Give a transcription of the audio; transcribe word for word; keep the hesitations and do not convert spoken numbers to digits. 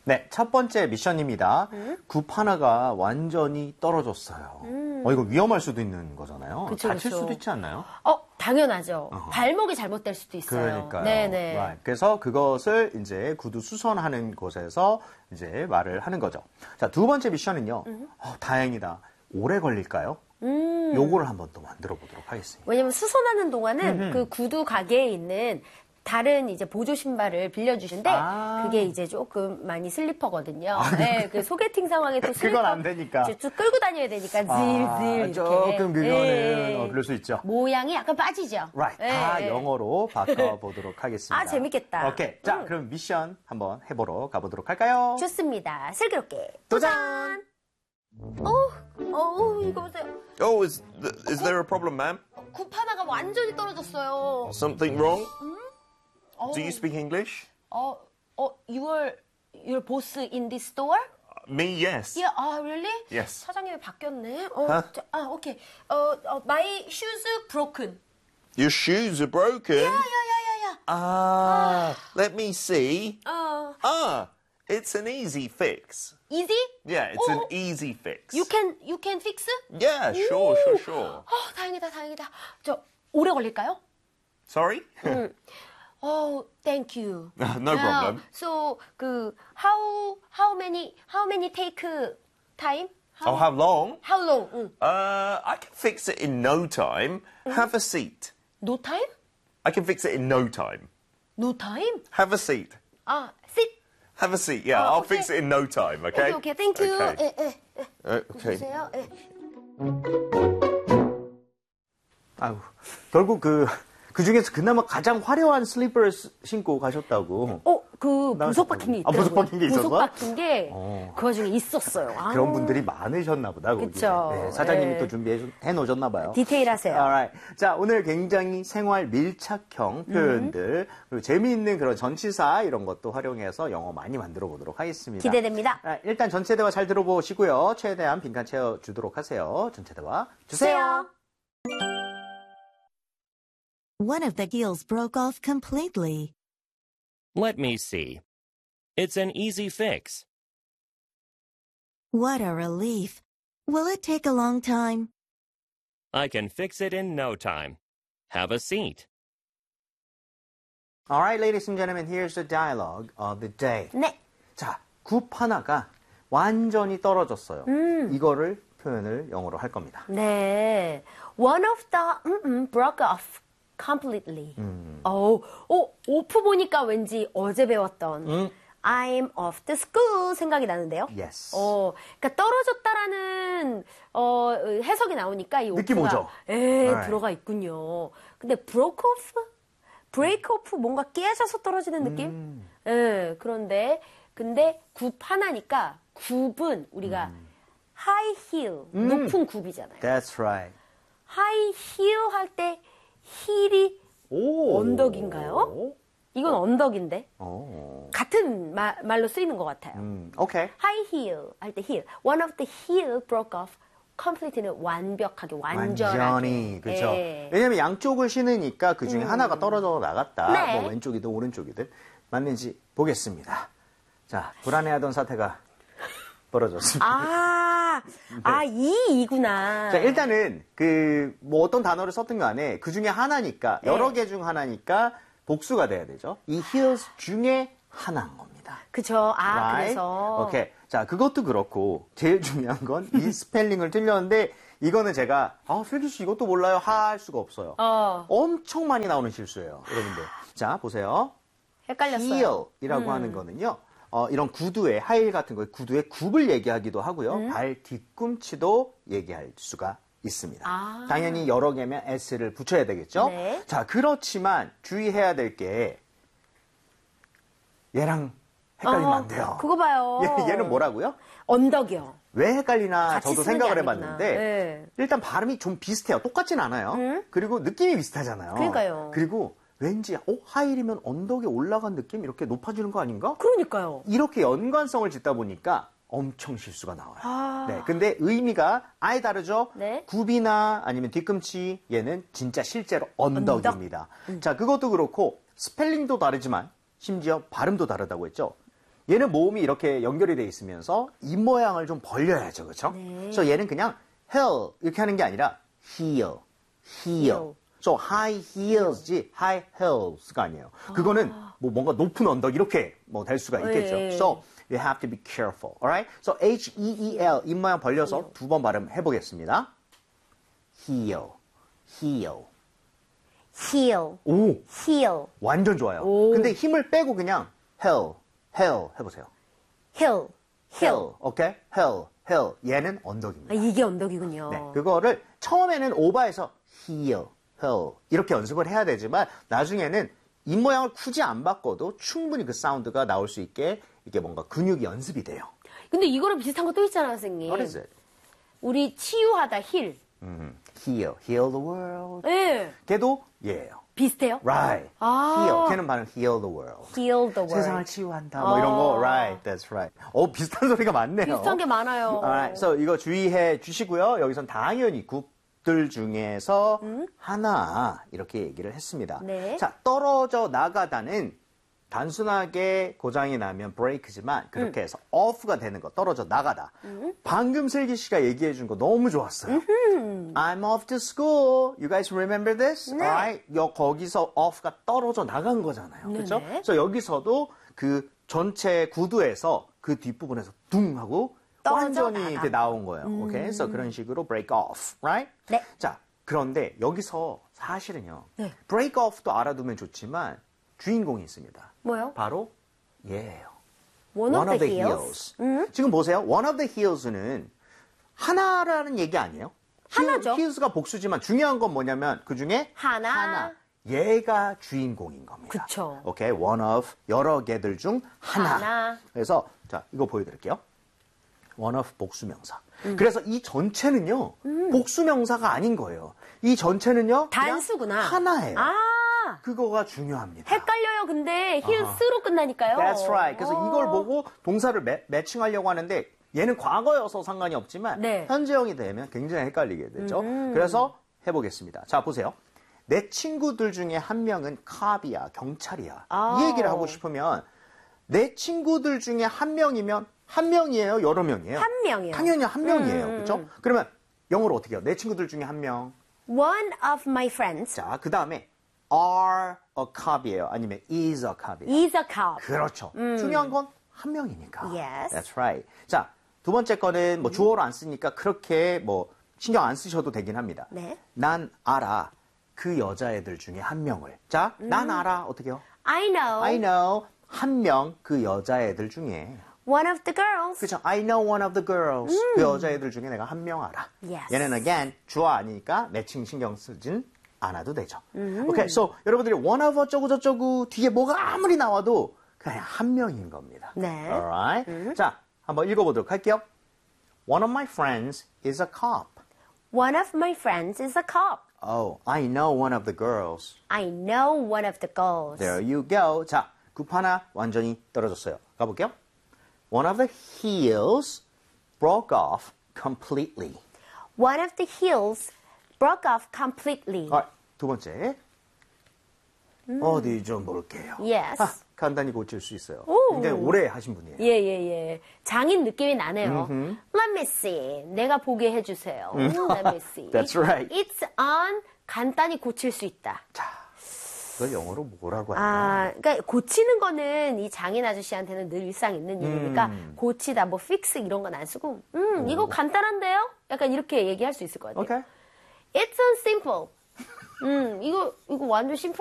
네, 첫 번째 미션입니다. 음? 굽 하나가 완전히 떨어졌어요. 음. 어, 이거 위험할 수도 있는 거잖아요. 그쵸, 다칠 그쵸. 수도 있지 않나요? 어, 당연하죠. 어허. 발목이 잘못될 수도 있어요. 그러니까요. 네네. Right. 그래서 그것을 이제 구두 수선하는 곳에서 이제 말을 하는 거죠. 자, 두 번째 미션은요. 음. 어, 다행이다. 오래 걸릴까요? 음. 요거를 한번 또 만들어 보도록 하겠습니다. 왜냐면 수선하는 동안은 음흠. 그 구두 가게에 있는 다른 이제 보조 신발을 빌려주신데 아. 그게 이제 조금 많이 슬리퍼거든요. 네, 그 소개팅 상황에 또 슬리퍼 그건 안 되니까. 이제 쭉 끌고 다녀야 되니까 zil 아, zil 이렇게. 조금 그거는 예. 어, 그럴 수 있죠. 모양이 약간 빠지죠. Right. 예, 다 예. 영어로 바꿔보도록 하겠습니다. 아, 재밌겠다. 오케이. 자, 음. 그럼 미션 한번 해보러 가보도록 할까요? 좋습니다. 슬기롭게 도전! 어, 어, 이거 보세요. Oh, is th- is there a problem, ma'am? 굽 하나가 완전히 떨어졌어요. Something wrong? 어, Do you speak English? 어, 어, you are your boss in this store? Me, yes. Yeah, ah, really? Yes. 사장님이 바뀌었네. 어, Huh? 자, 아, 오케이. 어, 어, my shoes broken. Your shoes are broken. 야, 야, 야, 야, 야. Ah, let me see. 어, Ah, it's an easy fix. easy? Yeah, it's an 어, easy fix. You can, you can fix? Yeah, sure, 오! sure, sure. 어, 다행이다, 다행이다. 저 오래 걸릴까요? Sorry? Oh, thank you. No problem. So, 그 how how many how many take time? Oh, how long? How long? 응. Uh, I can fix it in no time. Have a seat. No time? I can fix it in no time. No time? Have a seat. 아, sit. Have a seat. Yeah, Oh, I'll okay. fix it in no time. Okay. 오케이, 오케이, thank you. Okay. 예, 예, 예. Uh, okay. 주세요. 예. 아유, 결국 그, 그 중에서 그나마 가장 화려한 슬리퍼를 쓰- 신고 가셨다고. 어, 그 나왔었거든요. 보석 박힌 게 아, 있더라고요. 보석 박힌 게 있었어? 보석 박힌 게 그 어. 와중에 있었어요. 아, 그런 분들이 많으셨나 보다. 거기에. 그쵸. 네, 사장님이 예. 또 준비해 놓으셨나 봐요. 디테일하세요. Alright. 자, 오늘 굉장히 생활 밀착형 표현들, 그리고 재미있는 그런 전치사 이런 것도 활용해서 영어 많이 만들어 보도록 하겠습니다. 기대됩니다. 아, 일단 전체 대화 잘 들어보시고요. 최대한 빈칸 채워주도록 하세요. 전체 대화 주세요. One of the heels broke off completely. Let me see. It's an easy fix. What a relief. Will it take a long time? I can fix it in no time. Have a seat. Alright, ladies and gentlemen, here's the dialogue of the day. 네. 자, 굽 하나가 완전히 떨어졌어요. 음. 이거를 표현을 영어로 할 겁니다. 네. One of the 음, 음, broke off completely. 음. 어, 어, 오프 보니까 왠지 어제 배웠던 음. I'm off to school 생각이 나는데요. Yes. 어, 그러니까 떨어졌다라는 어, 해석이 나오니까 이 느낌 오프가 오죠? 예, Alright. 들어가 있군요. 근데 broke off, break off 뭔가 깨져서 떨어지는 느낌? 음. 예, 그런데 근데 굽 하나니까 굽은 우리가 high heel 음. 높은 굽이잖아요. That's right. high heel 할 때 힐이 오. 언덕인가요? 이건 언덕인데 오. 같은 마, 말로 쓰이는 것 같아요. 음, 오케이. high heel 할 때 heel. One of the heel broke off. complete는 완벽하게 완전하게. 완전히 그렇죠. 예. 왜냐하면 양쪽을 신으니까 그 중에 하나가 떨어져 나갔다. 네. 뭐 왼쪽이든 오른쪽이든 맞는지 보겠습니다. 자, 불안해하던 사태가 벌어졌습니다. 아, 아, 이, 이구나. 자, 일단은 그 뭐 어떤 단어를 썼든 간에 그 중에 하나니까 여러 개 중 하나니까 복수가 돼야 되죠. 이 heels 중에 하나인 겁니다. 그쵸. 아, Right? 그래서. 오케이. 자, 그것도 그렇고 제일 중요한 건 이 스펠링을 틀렸는데 이거는 제가 아, 슬기 씨 이것도 몰라요 할 수가 없어요. 어. 엄청 많이 나오는 실수예요, 여러분들. 자, 보세요. 헷갈렸어요. heel이라고 하는 거는요. 어, 이런 구두의 하일 같은 거 구두의 굽을 얘기하기도 하고요. 음. 발 뒤꿈치도 얘기할 수가 있습니다. 아. 당연히 여러 개면 s를 붙여야 되겠죠. 네. 자, 그렇지만 주의해야 될 게 얘랑 헷갈리면 어, 안 돼요. 그거 봐요. 얘, 얘는 뭐라고요? 언덕이요. 왜 헷갈리나 같이 저도 쓰는 게 생각을 아니구나. 해봤는데 네. 일단 발음이 좀 비슷해요. 똑같진 않아요. 음? 그리고 느낌이 비슷하잖아요. 그러니까요. 그리고 왠지 어 하일이면 언덕에 올라간 느낌 이렇게 높아지는 거 아닌가? 그러니까요. 이렇게 연관성을 짓다 보니까 엄청 실수가 나와요. 아. 네, 근데 의미가 아예 다르죠. 네. 굽이나 아니면 뒤꿈치 얘는 진짜 실제로 언덕입니다. 음. 자, 그것도 그렇고 스펠링도 다르지만 심지어 발음도 다르다고 했죠. 얘는 모음이 이렇게 연결이 돼 있으면서 입 모양을 좀 벌려야죠. 그렇죠? 네. 그래서 얘는 그냥 heel 이렇게 하는 게 아니라 heel, heel. heel. So high heels지 high heels가 아니에요. 그거는 뭐 뭔가 높은 언덕 이렇게 뭐 될 수가 있겠죠. 네. So you have to be careful. Alright? So H E E L 입 모양 벌려서 두 번 발음해 보겠습니다. heel, heel. heel, 오, heel, 완전 좋아요. 오. 근데 힘을 빼고 그냥 hell, hell 해보세요. hill, hill. 오케이? hell, hell. 얘는 언덕입니다. 아, 이게 언덕이군요. 네, 그거를 처음에는 오바해서 heel, hell 이렇게 연습을 해야 되지만 나중에는 입 모양을 굳이 안 바꿔도 충분히 그 사운드가 나올 수 있게 이게 뭔가 근육이 연습이 돼요. 근데 이거랑 비슷한 거 또 있잖아요, 선생님. What is it? 우리 치유하다 힐. 음, heal, heal the world. 예. 걔도 얘예요. 비슷해요? Right. 아. heal. 걔는 발음 heal the world. Heal the world. 세상을 치유한다. 뭐 이런 거. Right. That's right. 어, 비슷한 소리가 많네요. 비슷한 게 많아요. Alright. So 이거 주의해 주시고요. 여기선 당연히 grup들 중에서 하나 이렇게 얘기를 했습니다. 네. 자, 떨어져 나가다는 단순하게 고장이 나면 break지만 그렇게 해서 off가 되는 거, 떨어져 나가다. 방금 슬기 씨가 얘기해 준 거 너무 좋았어요. I'm off to school. You guys remember this? 네. Alright. 여 거기서 off가 떨어져 나간 거잖아요. 그렇죠? 네네. 그래서 여기서도 그 전체 구두에서 그 뒷부분에서 둥 하고 떨어져 완전히 나간 이렇게 나온 거예요. 오케이. 그래서 그런 식으로 break off. Right? 네. 자, 그런데 여기서 사실은요. 네. break off도 알아두면 좋지만 주인공이 있습니다. 뭐요? 바로 얘예요. One of the heels. 지금 보세요. one of the heels는 하나라는 얘기 아니에요? 하나죠. heels가 복수지만 중요한 건 뭐냐면 그 중에 하나. 얘가 주인공인 겁니다. 그쵸. 오케이. one of 여러 개들 중 하나. 하나. 그래서 자, 이거 보여드릴게요. one of 복수명사. 그래서 이 전체는요. 복수명사가 아닌 거예요. 이 전체는요. 그냥 단수구나. 하나예요. 아. 그거가 중요합니다. 헷갈려요. 근데 힐스로 끝나니까요. That's right. 그래서 어. 이걸 보고 동사를 매, 매칭하려고 하는데 얘는 과거여서 상관이 없지만 네. 현재형이 되면 굉장히 헷갈리게 되죠. 그래서 해보겠습니다. 자, 보세요. 내 친구들 중에 한 명은 캅이야, 경찰이야. 아. 이 얘기를 하고 싶으면 내 친구들 중에 한 명이면 한 명이에요, 여러 명이에요? 한 명이요. 당연히 한 명이에요. 음. 그렇죠? 그러면 영어로 어떻게 해요? 내 친구들 중에 한 명. One of my friends 자, 그 다음에 are a cop이에요. 아니면 is a cop이에요. is a cop. 그렇죠. 중요한 건 한 명이니까. Yes. That's right. 자, 두 번째 거는 뭐 주어로 안 쓰니까 그렇게 뭐 신경 안 쓰셔도 되긴 합니다. 네. 난 알아. 그 여자애들 중에 한 명을. 자, 난 알아. 어떻게요? I know I know. 한 명 그 여자애들 중에. one of the girls. 그렇죠. I know one of the girls. 그 여자애들 중에 내가 한 명 알아. Yes. 얘는 again 주어 아니니까 매칭 신경 쓰진 않아도 되죠. 오케이, so 여러분들이 one of 어쩌고 저쩌고 뒤에 뭐가 아무리 나와도 그냥 한 명인 겁니다. 네. Alright. 자, 한번 읽어보도록 할게요. One of my friends is a cop. One of my friends is a cop. Oh, I know one of the girls. I know one of the girls. There you go. 자, 굽 하나 완전히 떨어졌어요. 가볼게요. One of the heels broke off completely. One of the heels broke off completely. Alright, 두 번째. 어디 좀 볼게요. Yes. 아, 간단히 고칠 수 있어요. 오. 굉장히 오래 하신 분이에요. 예, 예, 예. 장인 느낌이 나네요. Let me see. 내가 보게 해주세요. Let me see. That's right. It's on. 간단히 고칠 수 있다. 자, 그걸 영어로 뭐라고 하냐? 아, 그러니까 고치는 거는 이 장인 아저씨한테는 늘 일상 있는 일이니까 고치다, 뭐 fix 이런 건 안 쓰고, 음, 이거 간단한데요? 약간 이렇게 얘기할 수 있을 것 같아요. Okay. It's on simple. 음, 이거 이거 완전 심플.